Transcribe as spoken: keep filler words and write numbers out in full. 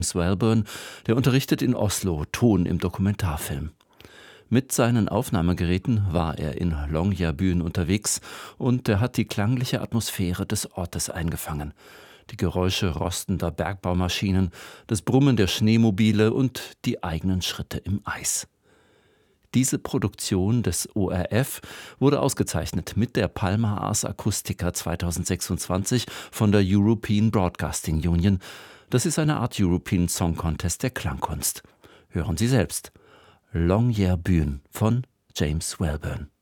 Welburn, der unterrichtet in Oslo Ton im Dokumentarfilm. Mit seinen Aufnahmegeräten war er in Longyearbyen unterwegs und er hat die klangliche Atmosphäre des Ortes eingefangen. Die Geräusche rostender Bergbaumaschinen, das Brummen der Schneemobile und die eigenen Schritte im Eis. Diese Produktion des O R F wurde ausgezeichnet mit der Palma Ars Acustica zweitausendsechsundzwanzig von der European Broadcasting Union. Das ist eine Art European Song Contest der Klangkunst. Hören Sie selbst. Longyearbyen von James Welburn.